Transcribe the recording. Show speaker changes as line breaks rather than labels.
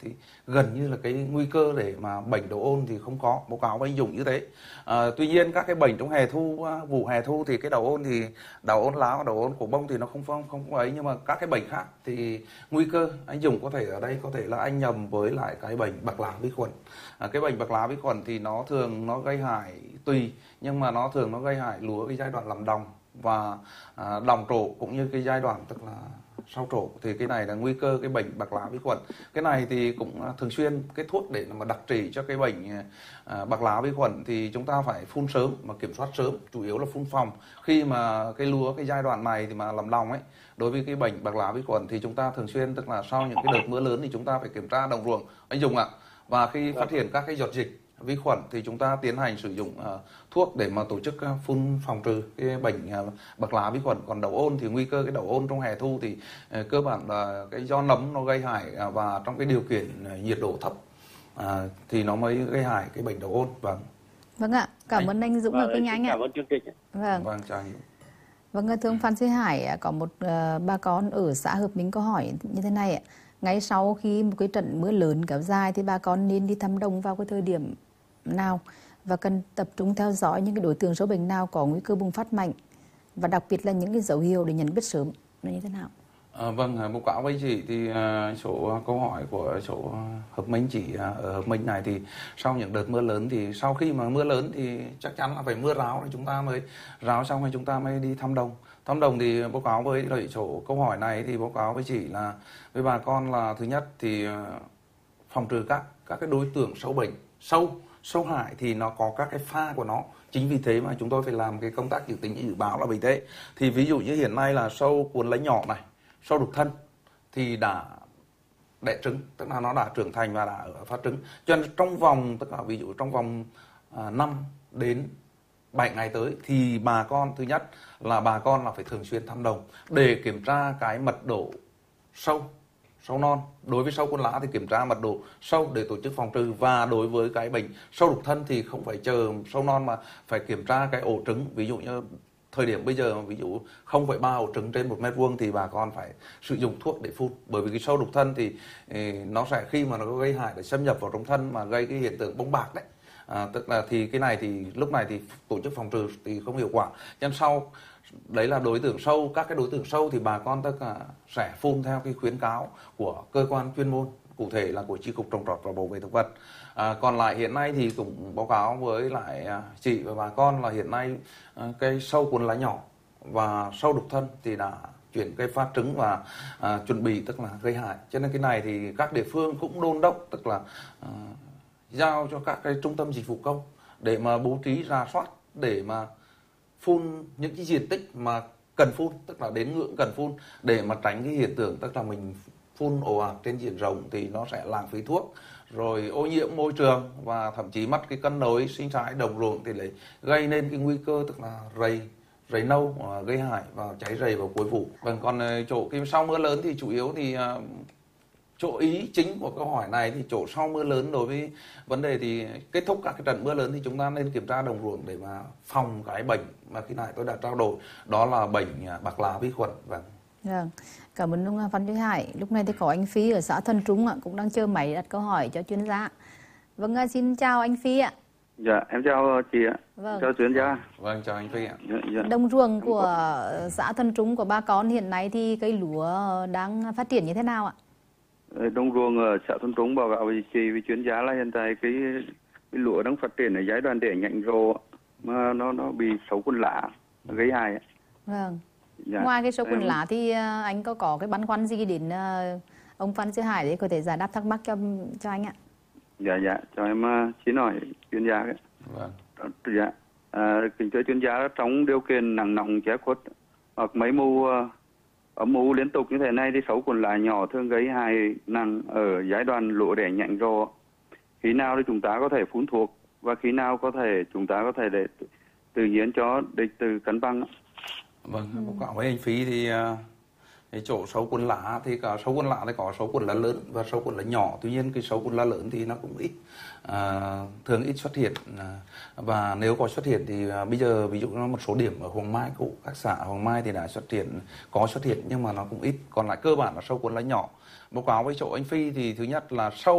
thì gần như là cái nguy cơ để mà bệnh đậu ôn thì không có, báo cáo với anh Dũng như thế. Tuy nhiên các cái bệnh trong hè thu, vụ hè thu thì cái đậu ôn thì đậu ôn lá và đậu ôn cổ bông thì nó không ấy, nhưng mà các cái bệnh khác thì nguy cơ anh Dũng có thể ở đây có thể là anh nhầm với lại cái bệnh bạc lá vi khuẩn. Cái bệnh bạc lá vi khuẩn thì nó thường nó gây hại tùy, nhưng mà nó thường nó gây hại lúa cái giai đoạn làm đồng và đồng trổ, cũng như cái giai đoạn tức là sau trổ. Thì cái này là nguy cơ cái bệnh bạc lá vi khuẩn. Cái này thì cũng thường xuyên cái thuốc để mà đặc trị cho cái bệnh bạc lá vi khuẩn thì chúng ta phải phun sớm mà kiểm soát sớm, chủ yếu là phun phòng khi mà cái lúa cái giai đoạn này thì mà làm đồng ấy. Đối với cái bệnh bạc lá vi khuẩn thì chúng ta thường xuyên tức là sau những cái đợt mưa lớn thì chúng ta phải kiểm tra đồng ruộng anh Dùng ạ. Và khi phát hiện các cái giọt dịch vi khuẩn thì chúng ta tiến hành sử dụng thuốc để mà tổ chức phun phòng trừ cái bệnh bạc lá vi khuẩn. Còn đậu ôn thì nguy cơ cái đậu ôn trong hè thu thì cơ bản là cái do nấm nó gây hại, và trong cái điều kiện nhiệt độ thấp thì nó mới gây hại cái bệnh đậu ôn.
Vâng ạ, cảm ơn anh Dũng ở Kinh Anh ạ.
Cảm ơn chương trình.
Vâng,
chào anh.
Vâng, thưa ông Phan Duy Hải, có một bà con ở xã Hợp Minh có hỏi như thế này ạ. Ngay sau khi một cái trận mưa lớn kéo dài thì bà con nên đi thăm đồng vào cái thời điểm nào, và cần tập trung theo dõi những cái đối tượng sâu bệnh nào có nguy cơ bùng phát mạnh, và đặc biệt là những cái dấu hiệu để nhận biết sớm là như thế nào?
Vâng, báo cáo với chị thì số câu hỏi của số Hợp Minh chỉ ở Hợp Minh này thì sau những đợt mưa lớn thì sau khi mà mưa lớn thì chắc chắn là phải mưa ráo thì chúng ta mới ráo xong rồi chúng ta mới đi thăm đồng. Thăm đồng thì báo cáo với lại số câu hỏi này thì báo cáo với chị là với bà con là thứ nhất thì phòng trừ các cái đối tượng sâu bệnh, sâu hại thì nó có các cái pha của nó. Chính vì thế mà chúng tôi phải làm cái công tác dự tính dự báo là vì thế. Thì ví dụ như hiện nay là sâu cuốn lấy nhỏ này, sâu đục thân thì đã đẻ trứng, tức là nó đã trưởng thành và đã phát trứng. Cho nên trong vòng, tức là ví dụ trong vòng 5 đến 7 ngày tới thì bà con, thứ nhất là bà con là phải thường xuyên thăm đồng để kiểm tra cái mật độ sâu non. Đối với sâu cuốn lá thì kiểm tra mật độ sâu để tổ chức phòng trừ, và đối với cái bệnh sâu đục thân thì không phải chờ sâu non mà phải kiểm tra cái ổ trứng. Ví dụ như thời điểm bây giờ ví dụ 0,3 ổ trứng trên 1 mét vuông thì bà con phải sử dụng thuốc để phun, bởi vì cái sâu đục thân thì nó sẽ khi mà nó gây hại để xâm nhập vào trong thân mà gây cái hiện tượng bong bạc đấy. Tức là thì cái này thì lúc này thì tổ chức phòng trừ thì không hiệu quả. Cho nên sau đấy là đối tượng sâu, các cái đối tượng sâu thì bà con tất cả sẽ phun theo cái khuyến cáo của cơ quan chuyên môn, cụ thể là của Chi cục Trồng trọt và Bảo vệ thực vật. Còn lại hiện nay thì cũng báo cáo với lại chị và bà con là hiện nay cái sâu cuốn lá nhỏ và sâu đục thân thì đã chuyển cây phát trứng và chuẩn bị tức là gây hại. Cho nên cái này thì các địa phương cũng đôn đốc, tức là giao cho các cái trung tâm dịch vụ công để mà bố trí rà soát để mà phun những cái diện tích mà cần phun, tức là đến ngưỡng cần phun, để mà tránh cái hiện tượng tức là mình phun ồ ạt trên diện rộng thì nó sẽ lãng phí thuốc, rồi ô nhiễm môi trường và thậm chí mất cái cân đối sinh thái đồng ruộng thì lại gây nên cái nguy cơ tức là rầy nâu gây hại và cháy rầy vào cuối vụ. Vâng, còn chỗ cái sau mưa lớn thì chủ yếu thì chỗ ý chính của câu hỏi này thì chỗ sau mưa lớn đối với vấn đề thì kết thúc các cái trận mưa lớn thì chúng ta nên kiểm tra đồng ruộng để mà phòng cái bệnh mà khi nãy tôi đã trao đổi, đó là bệnh bạc lá vi khuẩn. Vâng.
Cảm ơn ông Phan Duy Hải. Lúc này thì có anh Phi ở xã Thân Trung cũng đang chờ máy đặt câu hỏi cho chuyên gia. Vâng, xin chào anh Phi ạ.
Dạ, em chào chị ạ.
Vâng.
Chào chuyên gia.
Vâng, chào anh Phi ạ.
Dạ.
Đồng ruộng của xã Thân Trung của bà con hiện nay thì cây lúa đang phát triển như thế nào ạ?
Đồng ruộng ở xã Thân Trung báo cáo với chị với chuyên gia là hiện tại cái lúa đang phát triển ở giai đoạn đẻ nhánh rộ mà nó bị sâu cuốn lá gây hại.
Vâng.
Dạ.
Ngoài cái sâu cuốn lá thì anh có cái băn khoăn gì đến ông Phan Duy Hải để có thể giải đáp thắc mắc cho anh ạ?
Dạ, cho em xin hỏi chuyên gia.
Vâng.
Dạ. Kính thưa chuyên gia, trong điều kiện nắng nóng che khuất hoặc mấy mùa ẩm u liên tục như thế này thì sâu cuốn lá nhỏ thường gây hại nặng ở giai đoạn lúa đẻ nhánh rộ. Khi nào thì chúng ta có thể phun thuốc và khi nào chúng ta có thể để tự nhiên cho địch từ cân bằng?
Vâng, báo cáo với anh Phi thì cái chỗ sâu cuốn lá thì cả sâu cuốn lá thì có sâu cuốn lá lớn và sâu cuốn lá nhỏ. Tuy nhiên cái sâu cuốn lá lớn thì nó cũng ít, thường ít xuất hiện, và nếu có xuất hiện thì bây giờ ví dụ nó một số điểm ở Hoàng Mai, các xã Hoàng Mai thì đã có xuất hiện nhưng mà nó cũng ít. Còn lại cơ bản là sâu cuốn lá nhỏ. Báo cáo với chỗ anh Phi thì thứ nhất là sâu